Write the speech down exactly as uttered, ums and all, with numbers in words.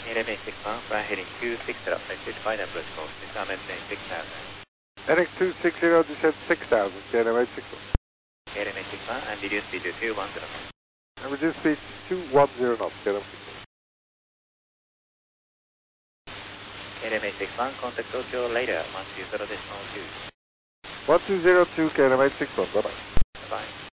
L M A six one, fly heading two six zero, exit by the protocol, descend maintain six thousand. N X two six zero, descend six thousand, K L M A six one. L M A six one, and reduce speed to two one zero. And reduce speed to two one zero knots, K L M A six one. L M A six one, contact Tokyo later, one two zero decimal two. one two zero two, K L M A six one, bye bye. Bye.